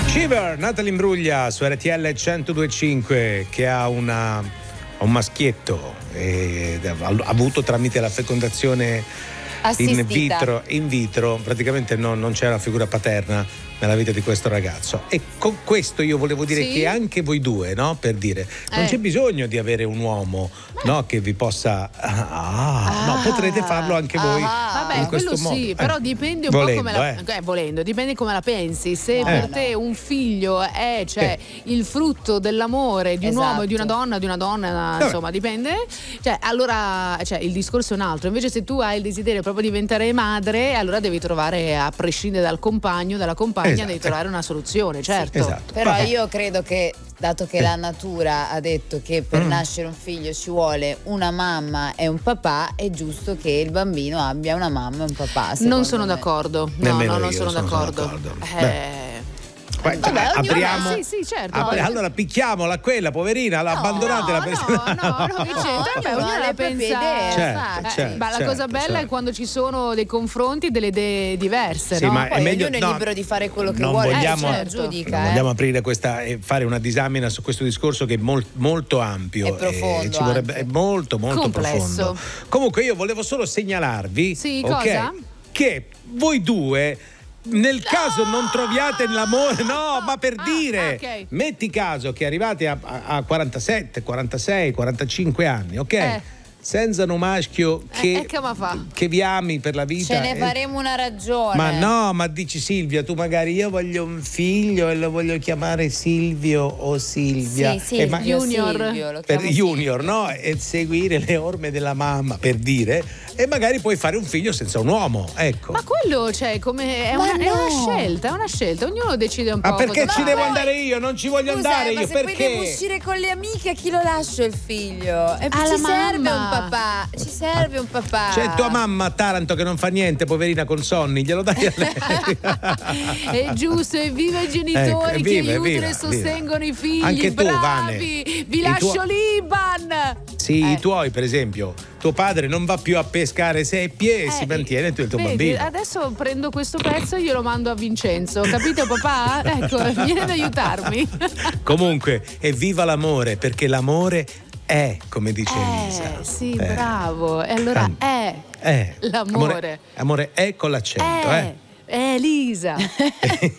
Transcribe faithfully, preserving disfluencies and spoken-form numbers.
Shiver, Natalie Imbruglia su R T L centodue e cinque, che ha una, un maschietto e ha avuto tramite la fecondazione in vitro, in vitro praticamente no, non c'era figura paterna nella vita di questo ragazzo, e con questo io volevo dire sì. che anche voi due, no, per dire non eh. c'è bisogno di avere un uomo, no, che vi possa ah, ah, no, potrete farlo anche ah, voi vabbè, in questo quello modo. sì, eh. però dipende un volendo, po' come la eh. eh, volendo, dipende come la pensi. Se no, per no. te un figlio è cioè eh. il frutto dell'amore di un esatto. uomo e di una donna, di una donna, eh. insomma, dipende. Cioè, allora, cioè, il discorso è un altro. Invece se tu hai il desiderio proprio di diventare madre, allora devi trovare, a prescindere dal compagno, dalla compagna, esatto. devi trovare una soluzione, certo. Sì, esatto. Però Vabbè. io credo che, dato che la natura ha detto che per mm. nascere un figlio ci vuole una mamma e un papà, è giusto che il bambino abbia una mamma e un papà. Non sono me. d'accordo. No, Nemmeno no, non io sono sono d'accordo. d'accordo. Eh. Beh, Vabbè, apriamo, sì, sì, certo. apri, allora picchiamola quella poverina, la no, abbandonate no, la no, no, no, che c'entra? Vabbè, ognuno la pensa. Idee, certo, eh, certo, ma la certo, cosa bella certo. è quando ci sono dei confronti, delle idee diverse, sì, no? ma Poi è meglio, ognuno è no, libero di fare quello che non vuole, vogliamo, eh, certo. giudica, non eh. vogliamo aprire questa e fare una disamina su questo discorso che è molt, molto ampio è profondo, e ci vorrebbe, è molto molto complesso. profondo. Comunque io volevo solo segnalarvi sì, okay, cosa? che voi due nel no! caso non troviate l'amore, no, ma per ah, dire, okay. metti caso che arrivate a, a, a quarantasette, quarantasei, quarantacinque anni, ok? Eh. Senza un maschio che, eh, che, che vi ami per la vita. Ce ne faremo una ragione. Ma no, ma dici Silvia, tu magari io voglio un figlio e lo voglio chiamare Silvio o Silvia. Sì, sì, e ma, Junior. Silvio, lo per Junior, Junior, no? E seguire le orme della mamma, per dire, e magari puoi fare un figlio senza un uomo, ecco. Ma quello, cioè, come è, Ma una, no. è una scelta, è una scelta, ognuno decide un po'. Ma perché cosa ci fare. devo andare io? Non ci voglio Scusa, andare ma io, se perché? poi devo uscire con le amiche, a chi lo lascio il figlio? E Alla ci serve mamma. un papà, ci serve un papà. C'è tua mamma a Taranto che non fa niente, poverina, con sonni, glielo dai a lei. È giusto, evviva i genitori Ecco, che evviva, aiutano evviva, e sostengono evviva. i figli. Anche tu, bravi, Vane. vi I lascio tuoi- l'Iban. Sì, Eh. i tuoi, per esempio, tuo padre non va più a pescare seppie e Eh, si mantiene tu e il tuo vedi, bambino. adesso prendo questo pezzo e glielo mando a Vincenzo, capito papà? Ecco, vieni ad aiutarmi. Comunque, evviva l'amore, perché l'amore è, come dice Elisa. Eh, sì, Eh. bravo. E allora Can- è Eh. l'amore. Amore, amore è con l'accento, eh. È Elisa.